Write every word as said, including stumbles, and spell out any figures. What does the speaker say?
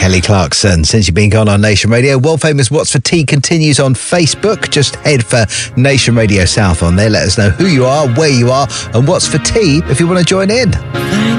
Kelly Clarkson, since you've been gone on Nation Radio. World famous What's for Tea continues on Facebook. Just head for Nation Radio South on there. Let us know who you are, where you are, and what's for tea if you want to join in.